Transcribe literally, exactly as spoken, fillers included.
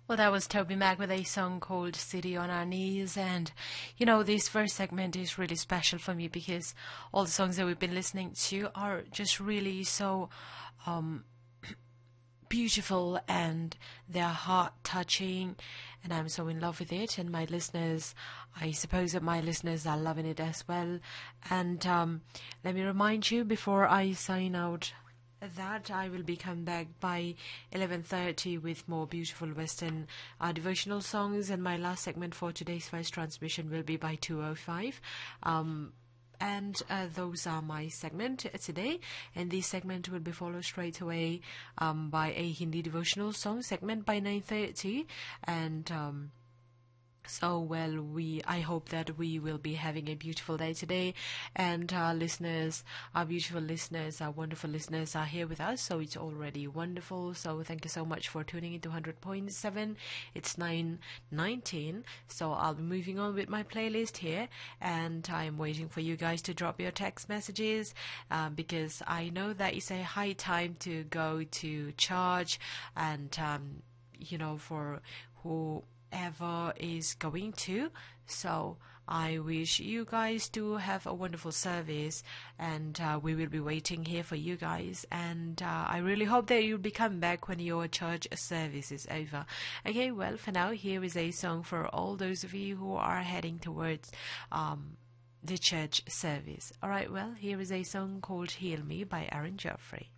Well, that was Toby Mac with a song called City on Our Knees. And, you know, this first segment is really special for me because all the songs that we've been listening to are just really so um, beautiful and they're heart-touching. And I'm so in love with it. And my listeners, I suppose that my listeners are loving it as well. And um, let me remind you before I sign out that I will be coming back by eleven thirty with more beautiful Western uh, devotional songs, and my last segment for today's first transmission will be by two oh five. Um, and uh, those are my segment today, and this segment will be followed straight away um, by a Hindi devotional song segment by nine thirty, and um, So, well, we I hope that we will be having a beautiful day today, and our listeners, our beautiful listeners, our wonderful listeners are here with us, so it's already wonderful. So thank you so much for tuning into one hundred point seven. It's nine nineteen, so I'll be moving on with my playlist here, and I'm waiting for you guys to drop your text messages, uh, because I know that it's a high time to go to church, and, um, you know, for who... ever is going to. So I wish you guys to have a wonderful service, and uh, we will be waiting here for you guys, and uh, I really hope that you'll be coming back when your church service is over. Okay, well, for now, here is a song for all those of you who are heading towards um, the church service. Alright, well, here is a song called Heal Me by Aaron Jeffrey.